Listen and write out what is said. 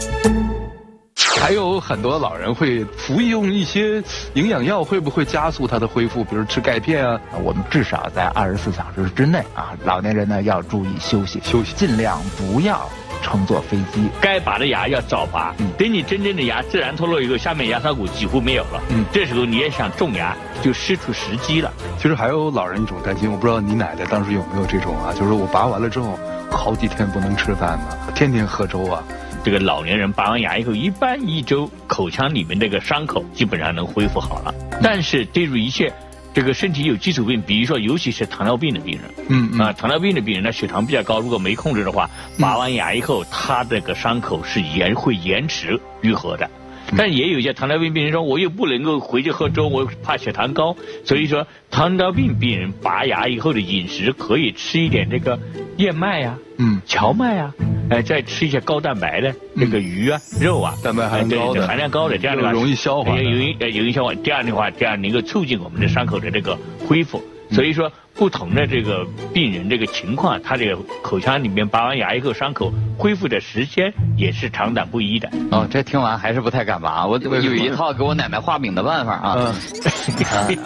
还有很多老人会服用一些营养药，会不会加速他的恢复？比如吃钙片啊。 我们至少在24小时之内啊，老年人呢要注意休息，尽量不要乘坐飞机。 该拔的牙要早拔，等你真正的牙自然脱落以后，下面牙槽骨几乎没有了，这时候你也想种牙就失去时机了。 其实还有老人一种担心，我不知道你奶奶当时有没有这种啊，就是我拔完了之后，好几天不能吃饭呢，天天喝粥啊。 这个老年人拔完牙以后，一般1周口腔里面这个伤口基本上能恢复好了。但是对于一些这个身体有基础病，比如说尤其是糖尿病的病人，糖尿病的病人呢血糖比较高，如果没控制的话，拔完牙以后，他这个伤口是会延迟愈合的。但也有一些糖尿病病人说，我又不能够回去喝粥，我怕血糖高，所以说糖尿病病人拔牙以后的饮食可以吃一点这个燕麦呀、荞麦呀，再吃一些高蛋白的这个鱼啊、肉啊， 蛋白含量高的， 这样的话容易消化， 容易消化。这样的话，这样能够促进我们的伤口的这个恢复。所以说，不同的这个病人这个情况，他这个口腔里面拔完牙以后，伤口恢复的时间也是长短不一的。 哦，这听完还是不太敢拔。我有一套给我奶奶画饼的办法啊。